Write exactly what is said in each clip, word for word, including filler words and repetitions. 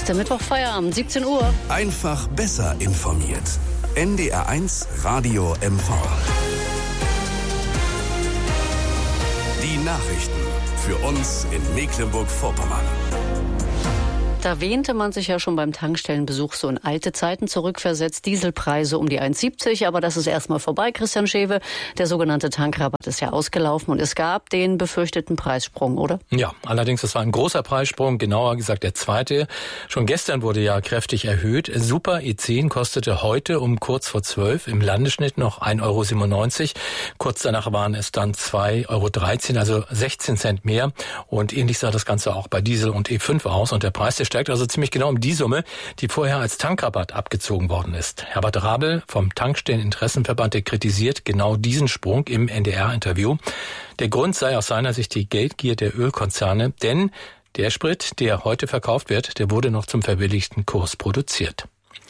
ist der Mittwochfeierabend, siebzehn Uhr. Einfach besser informiert. N D R eins Radio M V. Die Nachrichten für uns in Mecklenburg-Vorpommern. Da wähnte man sich ja schon beim Tankstellenbesuch so in alte Zeiten zurückversetzt. Dieselpreise um die eins siebzig, aber das ist erstmal vorbei, Christian Schewe. Der sogenannte Tankrabatt ist ja ausgelaufen und es gab den befürchteten Preissprung, oder? Ja, allerdings, es war ein großer Preissprung, genauer gesagt der zweite. Schon gestern wurde ja kräftig erhöht. Super E zehn kostete heute um kurz vor zwölf im Landesschnitt noch ein Euro siebenundneunzig. Kurz danach waren es dann zwei Euro dreizehn, also sechzehn Cent mehr. Und ähnlich sah das Ganze auch bei Diesel und E fünf aus. Und der Preis, der steigt also ziemlich genau um die Summe, die vorher als Tankrabatt abgezogen worden ist. Herbert Rabel vom Tankstelleninteressenverband, der kritisiert genau diesen Sprung im N D R-Interview. Der Grund sei aus seiner Sicht die Geldgier der Ölkonzerne, denn der Sprit, der heute verkauft wird, der wurde noch zum verbilligten Kurs produziert.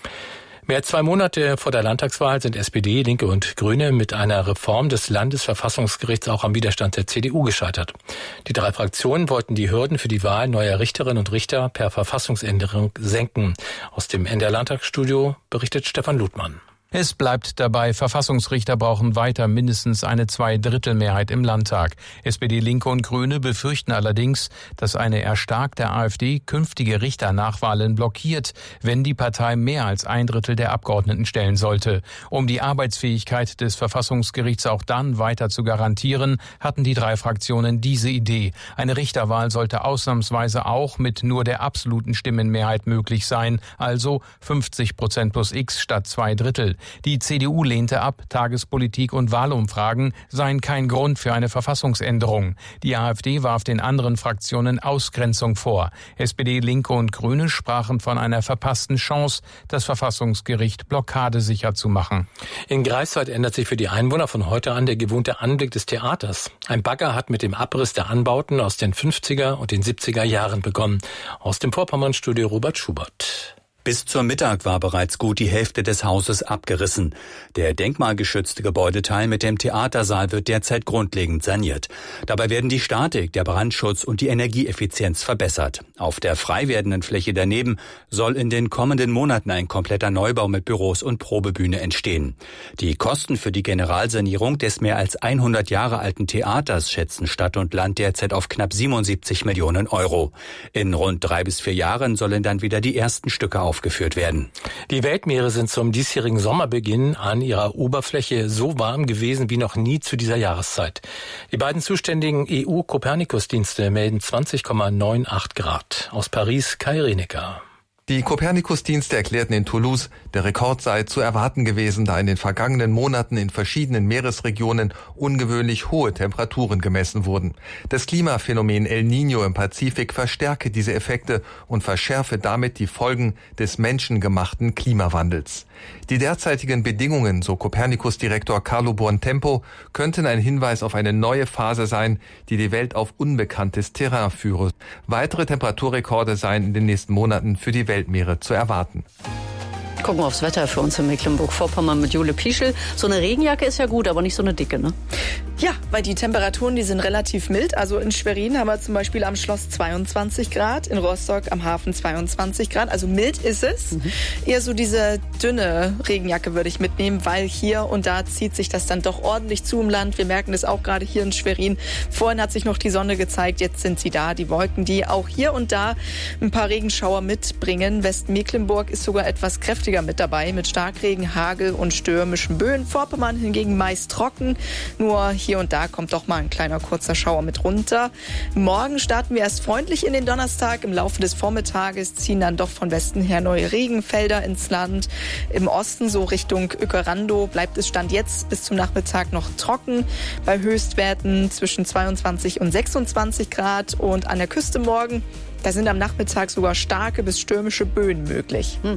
Mehr als zwei Monate vor der Landtagswahl sind S P D, Linke und Grüne mit einer Reform des Landesverfassungsgerichts auch am Widerstand der C D U gescheitert. Die drei Fraktionen wollten die Hürden für die Wahl neuer Richterinnen und Richter per Verfassungsänderung senken. Aus dem N D R-Landtagsstudio berichtet Stefan Ludmann. Es bleibt dabei, Verfassungsrichter brauchen weiter mindestens eine Zweidrittelmehrheit im Landtag. S P D, Linke und Grüne befürchten allerdings, dass eine erstarkte AfD künftige Richternachwahlen blockiert, wenn die Partei mehr als ein Drittel der Abgeordneten stellen sollte. Um die Arbeitsfähigkeit des Verfassungsgerichts auch dann weiter zu garantieren, hatten die drei Fraktionen diese Idee. Eine Richterwahl sollte ausnahmsweise auch mit nur der absoluten Stimmenmehrheit möglich sein, also fünfzig Prozent plus X statt zwei Drittel. Die C D U lehnte ab, Tagespolitik und Wahlumfragen seien kein Grund für eine Verfassungsänderung. Die AfD warf den anderen Fraktionen Ausgrenzung vor. S P D, Linke und Grüne sprachen von einer verpassten Chance, das Verfassungsgericht blockadesicher zu machen. In Greifswald ändert sich für die Einwohner von heute an der gewohnte Anblick des Theaters. Ein Bagger hat mit dem Abriss der Anbauten aus den fünfziger und den siebziger Jahren begonnen. Aus dem Vorpommernstudio Robert Schubert. Bis zum Mittag war bereits gut die Hälfte des Hauses abgerissen. Der denkmalgeschützte Gebäudeteil mit dem Theatersaal wird derzeit grundlegend saniert. Dabei werden die Statik, der Brandschutz und die Energieeffizienz verbessert. Auf der frei werdenden Fläche daneben soll in den kommenden Monaten ein kompletter Neubau mit Büros und Probebühne entstehen. Die Kosten für die Generalsanierung des mehr als hundert Jahre alten Theaters schätzen Stadt und Land derzeit auf knapp siebenundsiebzig Millionen Euro. In rund drei bis vier Jahren sollen dann wieder die ersten Stücke aufgeführt aufgeführt werden. Die Weltmeere sind zum diesjährigen Sommerbeginn an ihrer Oberfläche so warm gewesen wie noch nie zu dieser Jahreszeit. Die beiden zuständigen E U-Kopernikus-Dienste melden zwanzig Komma achtundneunzig Grad. Aus Paris, Kai Renecker. Die Kopernikus-Dienste erklärten in Toulouse, der Rekord sei zu erwarten gewesen, da in den vergangenen Monaten in verschiedenen Meeresregionen ungewöhnlich hohe Temperaturen gemessen wurden. Das Klimaphänomen El Niño im Pazifik verstärke diese Effekte und verschärfe damit die Folgen des menschengemachten Klimawandels. Die derzeitigen Bedingungen, so Kopernikus-Direktor Carlo Buontempo, könnten ein Hinweis auf eine neue Phase sein, die die Welt auf unbekanntes Terrain führe. Weitere Temperaturrekorde seien in den nächsten Monaten für die Weltmeere zu erwarten. Gucken wir aufs Wetter für uns in Mecklenburg-Vorpommern mit Jule Pieschel. So eine Regenjacke ist ja gut, aber nicht so eine dicke, ne? Ja, weil die Temperaturen, die sind relativ mild. Also in Schwerin haben wir zum Beispiel am Schloss zweiundzwanzig Grad, in Rostock am Hafen zweiundzwanzig Grad. Also mild ist es. Mhm. Eher so diese dünne Regenjacke würde ich mitnehmen, weil hier und da zieht sich das dann doch ordentlich zu im Land. Wir merken das auch gerade hier in Schwerin. Vorhin hat sich noch die Sonne gezeigt, jetzt sind sie da, die Wolken, die auch hier und da ein paar Regenschauer mitbringen. Westmecklenburg ist sogar etwas kräftiger mit dabei, mit Starkregen, Hagel und stürmischen Böen. Vorpommern hingegen meist trocken, nur hier und da kommt doch mal ein kleiner kurzer Schauer mit runter. Morgen starten wir erst freundlich in den Donnerstag. Im Laufe des Vormittages ziehen dann doch von Westen her neue Regenfelder ins Land. Im Osten, so Richtung Uekerando, bleibt es Stand jetzt bis zum Nachmittag noch trocken, bei Höchstwerten zwischen zweiundzwanzig und sechsundzwanzig Grad. Und an der Küste morgen, da sind am Nachmittag sogar starke bis stürmische Böen möglich. Hm.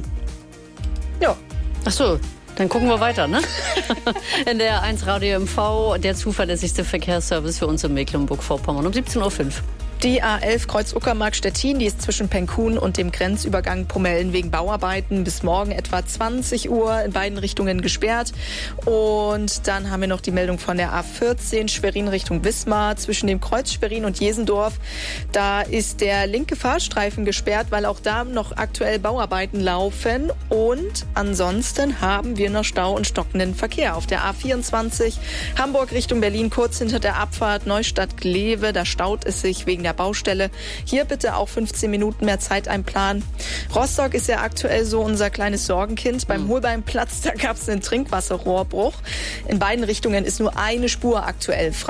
Ja. Ach so, dann gucken wir weiter, ne? N D R eins Radio M V, der zuverlässigste Verkehrsservice für uns in Mecklenburg-Vorpommern um siebzehn Uhr fünf. Die A elf Kreuz Uckermark-Stettin, die ist zwischen Penkun und dem Grenzübergang Pomellen wegen Bauarbeiten bis morgen etwa zwanzig Uhr in beiden Richtungen gesperrt. Und dann haben wir noch die Meldung von der A vierzehn Schwerin Richtung Wismar zwischen dem Kreuz Schwerin und Jesendorf. Da ist der linke Fahrstreifen gesperrt, weil auch da noch aktuell Bauarbeiten laufen. Und ansonsten haben wir noch Stau und stockenden Verkehr auf der A vierundzwanzig Hamburg Richtung Berlin, kurz hinter der Abfahrt Neustadt-Glewe. Da staut es sich wegen der Baustelle. Hier bitte auch fünfzehn Minuten mehr Zeit einplanen. Rostock ist ja aktuell so unser kleines Sorgenkind. Beim Holbeinplatz, da gab es einen Trinkwasserrohrbruch. In beiden Richtungen ist nur eine Spur aktuell frei.